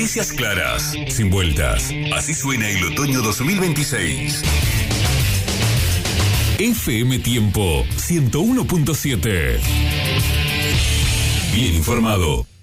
Noticias claras, sin vueltas. Así suena el otoño 2026. FM Tiempo 101.7. Bien informado.